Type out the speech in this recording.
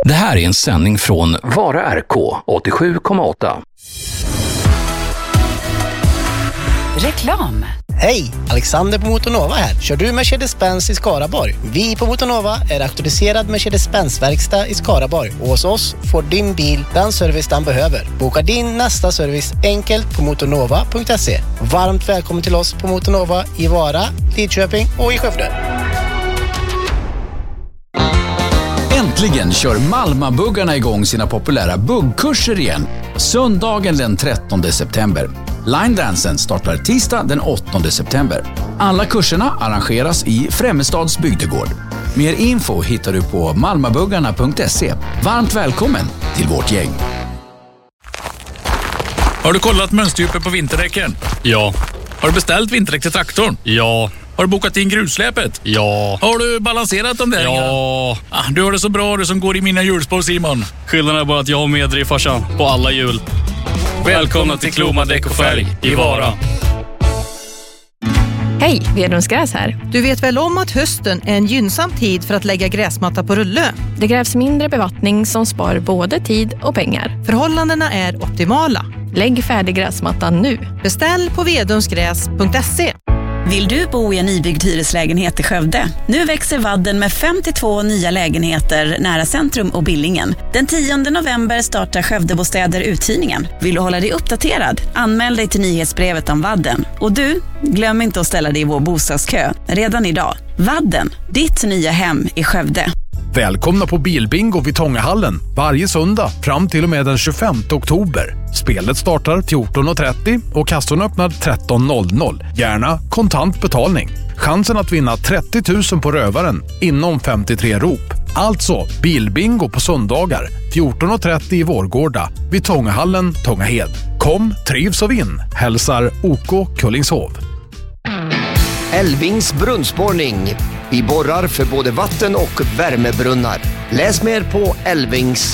Det här är en sändning från Vara RK 87,8. Reklam. Hej, Alexander på Motornova här. Kör du Mercedes-Benz i Skaraborg? Vi på Motornova är auktoriserad Mercedes-Benz-verkstad i Skaraborg. Och hos oss får din bil den service den behöver. Boka din nästa service enkelt på motornova.se. Varmt välkommen till oss på Motornova i Vara, Lidköping och i Skövde. Äntligen kör Malmabuggarna igång sina populära buggkurser igen. Söndagen den 13 september. Line Dansen startar tisdag den 8 september. Alla kurserna arrangeras i Främmestads bygdegård. Mer info hittar du på malmabuggarna.se. Varmt välkommen till vårt gäng. Har du kollat mönsterdjupet på vinterdäcken? Ja. Har du beställt vinterdäck till traktorn? Ja. Har du bokat in grussläpet? Ja. Har du balanserat dem där? Ja. Du har det så bra, du som går i mina hjulspår, Simon. Skillnaden är bara att jag har medriv, farsan, på alla hjul. Välkomna till Kloma Däck och Färg i Vara. Hej, Vedums Gräs här. Du vet väl om att hösten är en gynnsam tid för att lägga gräsmatta på rulle? Det krävs mindre bevattning som spar både tid och pengar. Förhållandena är optimala. Lägg färdig gräsmattan nu. Beställ på vedumsgräs.se. Vill du bo i en nybyggd hyreslägenhet i Skövde? Nu växer Vadden med 52 nya lägenheter nära centrum och Billingen. Den 10 november startar Skövdebostäder uthyrningen. Vill du hålla dig uppdaterad? Anmäl dig till nyhetsbrevet om Vadden. Och du, glöm inte att ställa dig i vår bostadskö redan idag. Vadden, ditt nya hem i Skövde. Välkomna på Bilbingo vid Tångahallen varje söndag fram till och med den 25 oktober. Spelet startar 14.30 och kassorna öppnar 13.00. Gärna kontant betalning. Chansen att vinna 30 000 på rövaren inom 53 rop. Alltså Bilbingo på söndagar 14.30 i Vårgårda vid Tångahallen, Tångahed. Kom, trivs och vinn. Hälsar OK Kullingshov. Älvings brunnsborrning. Vi borrar för både vatten och värmebrunnar. Läs mer på Älvings